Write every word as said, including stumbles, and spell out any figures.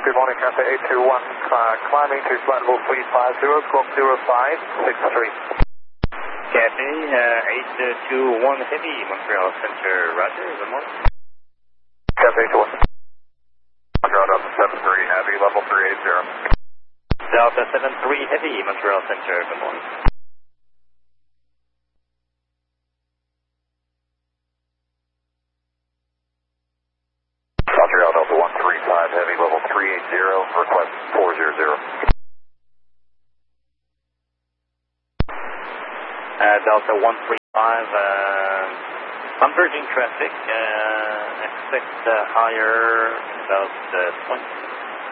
Good morning, Cathay eight two one, uh, climbing to flight level three five zero, squawk zero five six three. Cathay uh, eight two one Heavy, Montreal Center, roger, good morning. Cathay eight two one. Montreal Delta seven three Heavy, level three eight zero. Delta seven three Heavy, Montreal Center, good morning. Montreal Delta one three five Heavy, level three eight zero, request four zero zero. Uh, Delta one three five, uh, converging traffic, uh, expect uh, higher about uh, twenty.